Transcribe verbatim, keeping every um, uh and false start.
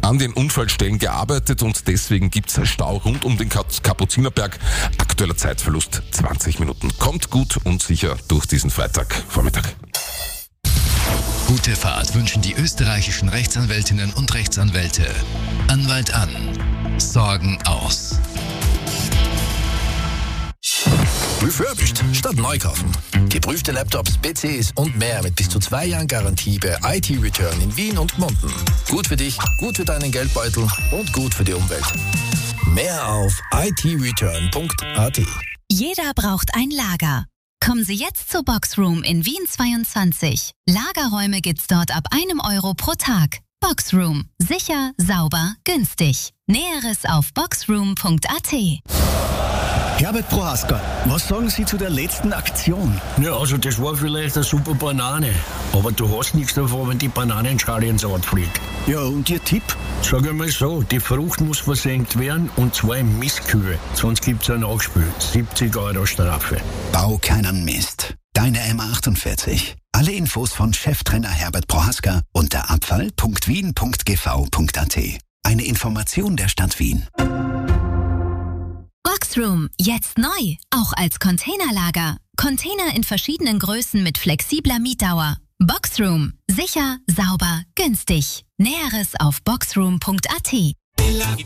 an den Unfallstellen gearbeitet und deswegen gibt es Stau rund um den Kapuzinerberg. Aktueller Zeitverlust zwanzig Minuten. Kommt gut und sicher durch diesen Freitagvormittag. Gute Fahrt wünschen die österreichischen Rechtsanwältinnen und Rechtsanwälte. Anwalt an. Sorgen aus. Refurbished statt neu kaufen. Geprüfte Laptops, P Cs und mehr mit bis zu zwei Jahren Garantie bei I T Return in Wien und Gmunden. Gut für dich, gut für deinen Geldbeutel und gut für die Umwelt. Mehr auf i t return punkt a t. Jeder braucht ein Lager. Kommen Sie jetzt zur Boxroom in Wien zweiundzwanzig. Lagerräume gibt's dort ab einem Euro pro Tag. Boxroom. Sicher, sauber, günstig. Näheres auf boxroom punkt a t. Herbert Prohaska, was sagen Sie zu der letzten Aktion? Ja, also das war vielleicht eine super Banane. Aber du hast nichts davon, wenn die Bananenschale ins Ort fliegt. Ja, und Ihr Tipp? Sag einmal so, die Frucht muss versenkt werden und zwar im Mistkübel. Sonst gibt's ein Nachspiel. siebzig Euro Strafe. Bau keinen Mist. Deine M achtundvierzig. Alle Infos von Cheftrainer Herbert Prohaska unter abfall punkt wien punkt g v punkt a t. Eine Information der Stadt Wien. Boxroom, jetzt neu, auch als Containerlager. Container in verschiedenen Größen mit flexibler Mietdauer. Boxroom, sicher, sauber, günstig. Näheres auf boxroom punkt a t.